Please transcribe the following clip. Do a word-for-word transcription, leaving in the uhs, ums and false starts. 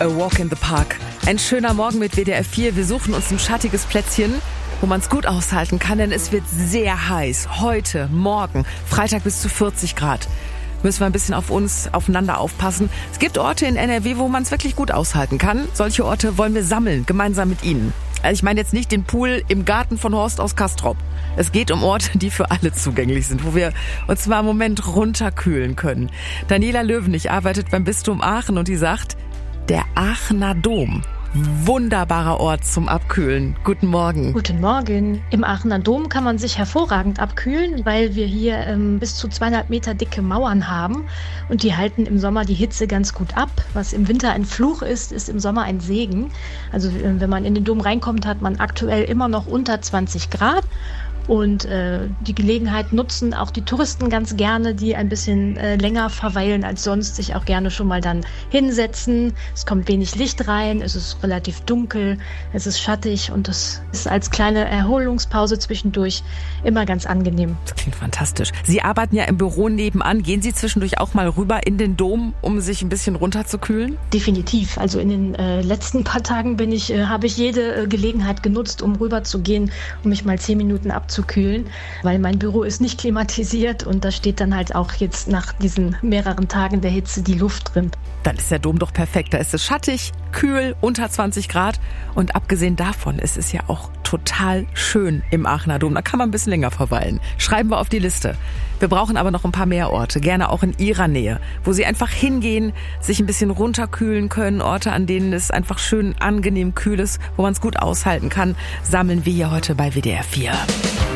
A Walk in the Park. Ein schöner Morgen mit W D R vier. Wir suchen uns ein schattiges Plätzchen, wo man es gut aushalten kann, denn es wird sehr heiß. Heute, morgen, Freitag bis zu vierzig Grad. Müssen wir ein bisschen auf uns, aufeinander aufpassen. Es gibt Orte in N R W, wo man es wirklich gut aushalten kann. Solche Orte wollen wir sammeln, gemeinsam mit Ihnen. Also ich meine jetzt nicht den Pool im Garten von Horst aus Castrop. Es geht um Orte, die für alle zugänglich sind, wo wir uns mal einen Moment runterkühlen können. Daniela Löwenich arbeitet beim Bistum Aachen und die sagt, der Aachener Dom. Wunderbarer Ort zum Abkühlen. Guten Morgen. Guten Morgen. Im Aachener Dom kann man sich hervorragend abkühlen, weil wir hier ähm, bis zu zweieinhalb Meter dicke Mauern haben und die halten im Sommer die Hitze ganz gut ab. Was im Winter ein Fluch ist, ist im Sommer ein Segen. Also äh, wenn man in den Dom reinkommt, hat man aktuell immer noch unter zwanzig Grad. Und äh, die Gelegenheit nutzen auch die Touristen ganz gerne, die ein bisschen äh, länger verweilen als sonst, sich auch gerne schon mal dann hinsetzen. Es kommt wenig Licht rein, es ist relativ dunkel, es ist schattig und das ist als kleine Erholungspause zwischendurch immer ganz angenehm. Das klingt fantastisch. Sie arbeiten ja im Büro nebenan. Gehen Sie zwischendurch auch mal rüber in den Dom, um sich ein bisschen runterzukühlen? Definitiv. Also in den äh, letzten paar Tagen bin ich, äh, habe ich jede äh, Gelegenheit genutzt, um rüber zu gehen, um mich mal zehn Minuten abzukühlen. zu kühlen, weil mein Büro ist nicht klimatisiert und da steht dann halt auch jetzt nach diesen mehreren Tagen der Hitze die Luft drin. Dann ist der Dom doch perfekt. Da ist es schattig, kühl, unter zwanzig Grad und abgesehen davon ist es ja auch total schön im Aachener Dom. Da kann man ein bisschen länger verweilen. Schreiben wir auf die Liste. Wir brauchen aber noch ein paar mehr Orte, gerne auch in Ihrer Nähe, wo Sie einfach hingehen, sich ein bisschen runterkühlen können. Orte, an denen es einfach schön angenehm kühl ist, wo man es gut aushalten kann, sammeln wir hier heute bei W D R vier.